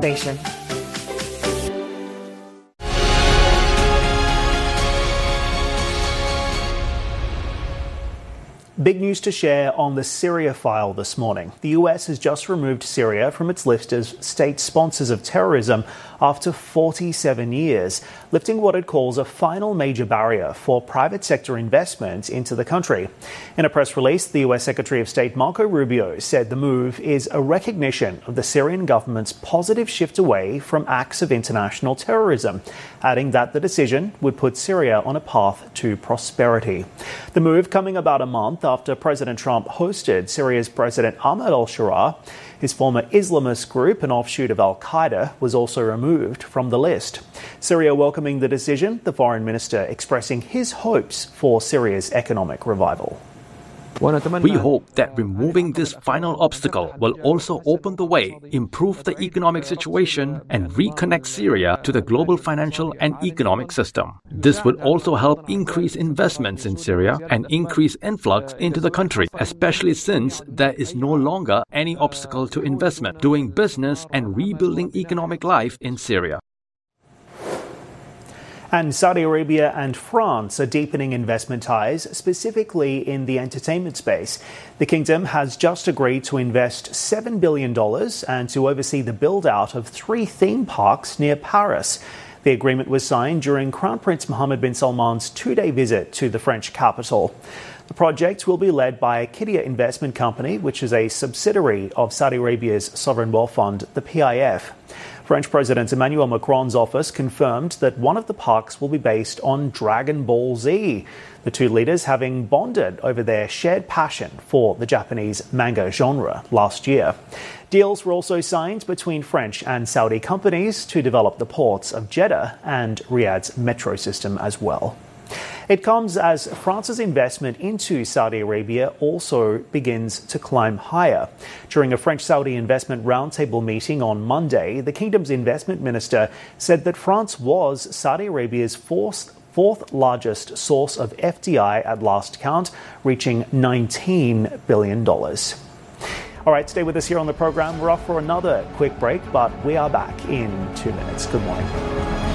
nation. Big news to share on the Syria file this morning. The US has just removed Syria from its list of state sponsors of terrorism after 47 years, lifting what it calls a final major barrier for private sector investment into the country. In a press release, the US Secretary of State Marco Rubio said the move is a recognition of the Syrian government's positive shift away from acts of international terrorism, adding that the decision would put Syria on a path to prosperity. The move coming about a month after President Trump hosted Syria's President Ahmed al-Sharaa. His former Islamist group, an offshoot of al-Qaeda, was also removed from the list. Syria welcoming the decision, the foreign minister expressing his hopes for Syria's economic revival. We hope that removing this final obstacle will also open the way, improve the economic situation, and reconnect Syria to the global financial and economic system. This would also help increase investments in Syria and increase influx into the country, especially since there is no longer any obstacle to investment, doing business, and rebuilding economic life in Syria. And Saudi Arabia and France are deepening investment ties, specifically in the entertainment space. The kingdom has just agreed to invest $7 billion and to oversee the build-out of 3 theme parks near Paris. The agreement was signed during Crown Prince Mohammed bin Salman's 2-day visit to the French capital. The project will be led by Qiddiya Investment Company, which is a subsidiary of Saudi Arabia's sovereign wealth fund, the PIF. French President Emmanuel Macron's office confirmed that one of the parks will be based on Dragon Ball Z, the 2 leaders having bonded over their shared passion for the Japanese manga genre last year. Deals were also signed between French and Saudi companies to develop the ports of Jeddah and Riyadh's metro system as well. It comes as France's investment into Saudi Arabia also begins to climb higher. During a French-Saudi investment roundtable meeting on Monday, the kingdom's investment minister said that France was Saudi Arabia's fourth largest source of FDI at last count, reaching $19 billion. All right, stay with us here on the program. We're off for another quick break, but we are back in 2 minutes. Good morning.